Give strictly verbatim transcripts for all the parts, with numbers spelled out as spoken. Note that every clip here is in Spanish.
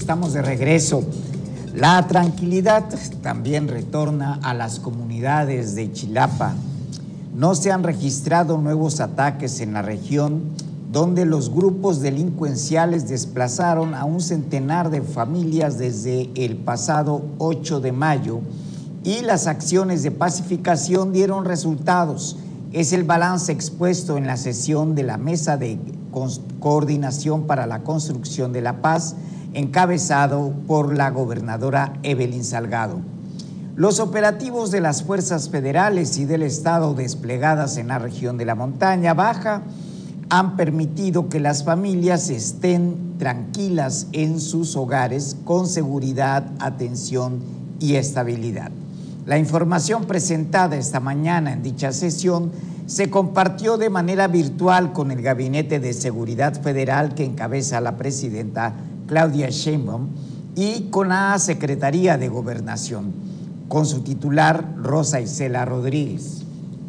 estamos de regreso. La tranquilidad también retorna a las comunidades de Chilapa. No se han registrado nuevos ataques en la región, donde los grupos delincuenciales desplazaron a un centenar de familias desde el pasado ocho de mayo y las acciones de pacificación dieron resultados. Es el balance expuesto en la sesión de la Mesa de Coordinación para la Construcción de la Paz, encabezado por la gobernadora Evelyn Salgado. Los operativos de las fuerzas federales y del Estado desplegadas en la región de la Montaña Baja han permitido que las familias estén tranquilas en sus hogares con seguridad, atención y estabilidad. La información presentada esta mañana en dicha sesión se compartió de manera virtual con el Gabinete de Seguridad Federal que encabeza la presidenta Claudia Sheinbaum y con la Secretaría de Gobernación, con su titular Rosa Isela Rodríguez.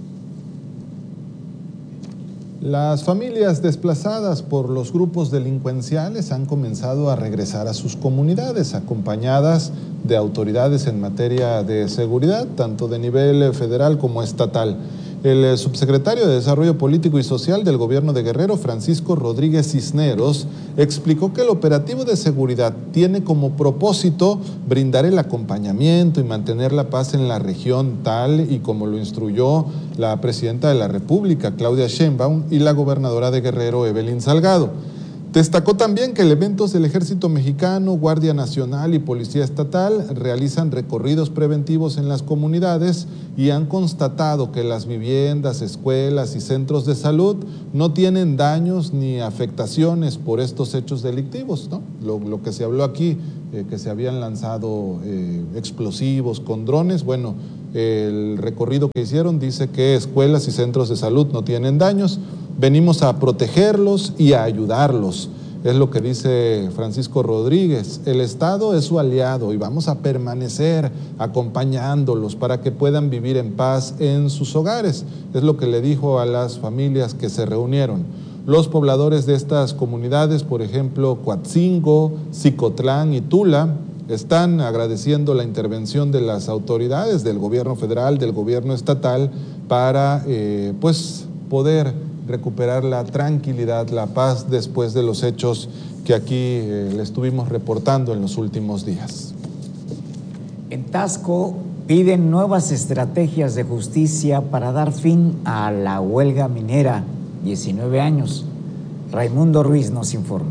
Las familias desplazadas por los grupos delincuenciales han comenzado a regresar a sus comunidades, acompañadas de autoridades en materia de seguridad, tanto de nivel federal como estatal. El subsecretario de Desarrollo Político y Social del Gobierno de Guerrero, Francisco Rodríguez Cisneros, explicó que el operativo de seguridad tiene como propósito brindar el acompañamiento y mantener la paz en la región, tal y como lo instruyó la presidenta de la República, Claudia Sheinbaum, y la gobernadora de Guerrero, Evelyn Salgado. Destacó también que elementos del Ejército Mexicano, Guardia Nacional y Policía Estatal realizan recorridos preventivos en las comunidades y han constatado que las viviendas, escuelas y centros de salud no tienen daños ni afectaciones por estos hechos delictivos, ¿no? Lo, lo que se habló aquí, eh, que se habían lanzado eh, explosivos con drones, bueno, el recorrido que hicieron dice que escuelas y centros de salud no tienen daños. Venimos a protegerlos y a ayudarlos, es lo que dice Francisco Rodríguez. El Estado es su aliado y vamos a permanecer acompañándolos para que puedan vivir en paz en sus hogares, es lo que le dijo a las familias que se reunieron. Los pobladores de estas comunidades, por ejemplo, Coatzingo, Cicotlán y Tula, están agradeciendo la intervención de las autoridades del gobierno federal, del gobierno estatal, para eh, pues poder recuperar la tranquilidad, la paz después de los hechos que aquí eh, le estuvimos reportando en los últimos días. En Taxco piden nuevas estrategias de justicia para dar fin a la huelga minera. diecinueve años. Raimundo Ruiz nos informa.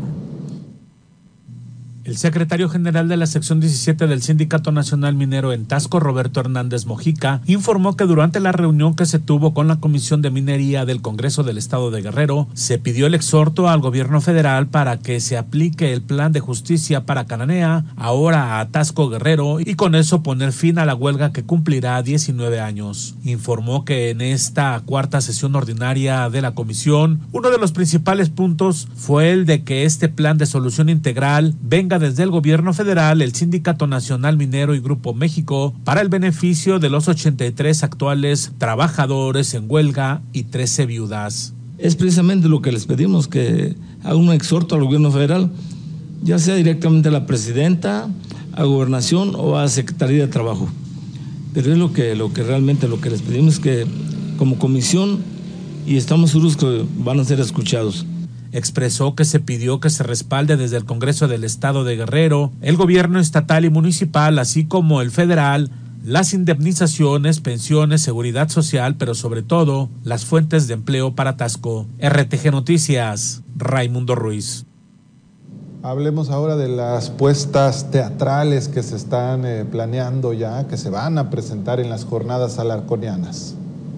El secretario general de la sección diecisiete del Sindicato Nacional Minero en Taxco, Roberto Hernández Mojica, informó que durante la reunión que se tuvo con la Comisión de Minería del Congreso del Estado de Guerrero, se pidió el exhorto al gobierno federal para que se aplique el plan de justicia para Cananea, ahora a Taxco Guerrero, y con eso poner fin a la huelga que cumplirá diecinueve años. Informó que en esta cuarta sesión ordinaria de la comisión, uno de los principales puntos fue el de que este plan de solución integral venga desde el gobierno federal, el Sindicato Nacional Minero y Grupo México para el beneficio de los ochenta y tres actuales trabajadores en huelga y trece viudas. Es precisamente lo que les pedimos, que haga un exhorto al gobierno federal, ya sea directamente a la presidenta, a Gobernación o a Secretaría de Trabajo. Pero es lo que, lo que realmente lo que les pedimos, que como comisión, y estamos seguros que van a ser escuchados. Expresó que se pidió que se respalde desde el Congreso del Estado de Guerrero, el gobierno estatal y municipal, así como el federal, las indemnizaciones, pensiones, seguridad social, pero sobre todo las fuentes de empleo para Taxco. R T G Noticias, Raimundo Ruiz. Hablemos ahora de las puestas teatrales que se están eh, planeando ya, que se van a presentar en las jornadas alarconianas.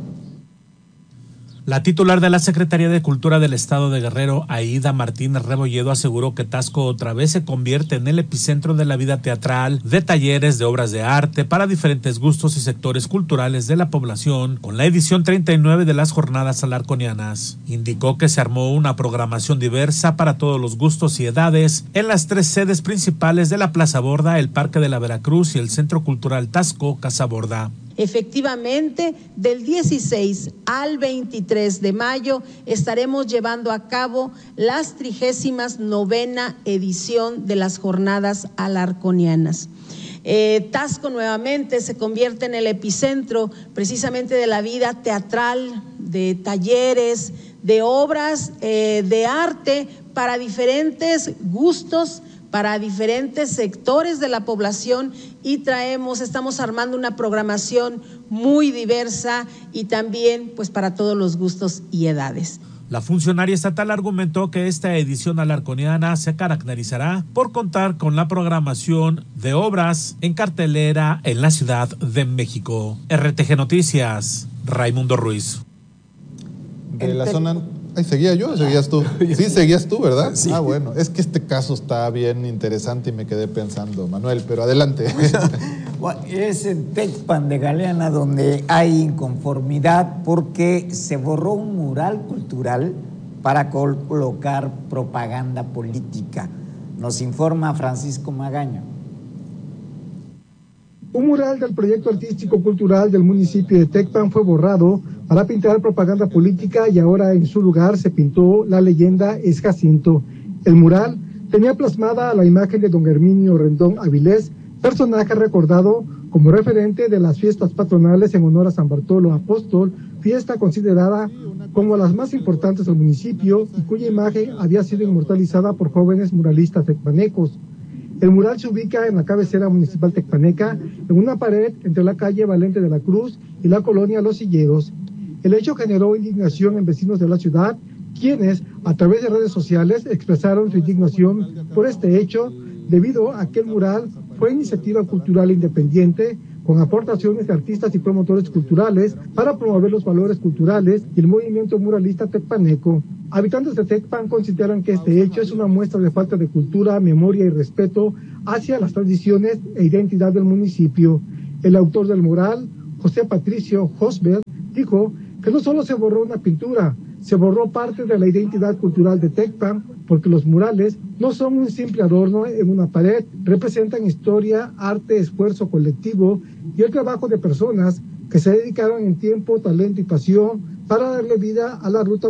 La titular de la Secretaría de Cultura del Estado de Guerrero, Aida Martínez Rebolledo, aseguró que Taxco otra vez se convierte en el epicentro de la vida teatral, de talleres, de obras de arte para diferentes gustos y sectores culturales de la población, con la edición treinta y nueve de las jornadas alarconianas. Indicó que se armó una programación diversa para todos los gustos y edades en las tres sedes principales de la Plaza Borda, el Parque de la Veracruz y el Centro Cultural Taxco Casa Borda. Efectivamente, del dieciséis al veintitrés de mayo estaremos llevando a cabo las trigésimas novena edición de las Jornadas Alarconianas. Eh, Taxco nuevamente se convierte en el epicentro precisamente de la vida teatral, de talleres, de obras eh, de arte para diferentes gustos, para diferentes sectores de la población, y traemos, estamos armando una programación muy diversa y también pues para todos los gustos y edades. La funcionaria estatal argumentó que esta edición alarconiana se caracterizará por contar con la programación de obras en cartelera en la Ciudad de México. R T G Noticias, Raimundo Ruiz. De la zona... Ay, ¿seguía yo o seguías tú? Sí, seguías tú, ¿verdad? Sí. Ah, bueno, es que este caso está bien interesante y me quedé pensando, Manuel, pero adelante. Es en Tecpan de Galeana donde hay inconformidad porque se borró un mural cultural para colocar propaganda política. Nos informa Francisco Magaño. Un mural del proyecto artístico-cultural del municipio de Tecpan fue borrado para pintar propaganda política y ahora en su lugar se pintó la leyenda Es Jacinto. El mural tenía plasmada la imagen de don Herminio Rendón Avilés, personaje recordado como referente de las fiestas patronales en honor a San Bartolo Apóstol, fiesta considerada como las más importantes del municipio y cuya imagen había sido inmortalizada por jóvenes muralistas tecpanecos. El mural se ubica en la cabecera municipal tecpaneca, en una pared entre la calle Valente de la Cruz y la colonia Los Silleros. El hecho generó indignación en vecinos de la ciudad, quienes, a través de redes sociales, expresaron su indignación por este hecho, debido a que el mural fue iniciativa cultural independiente, con aportaciones de artistas y promotores culturales para promover los valores culturales y el movimiento muralista tecpaneco. Habitantes de Tecpan consideran que este hecho es una muestra de falta de cultura, memoria y respeto hacia las tradiciones e identidad del municipio. El autor del mural, José Patricio Hosbel, dijo que no solo se borró una pintura, se borró parte de la identidad cultural de Tecpan, porque los murales no son un simple adorno en una pared, representan historia, arte, esfuerzo colectivo y el trabajo de personas que se dedicaron en tiempo, talento y pasión para darle vida a la ruta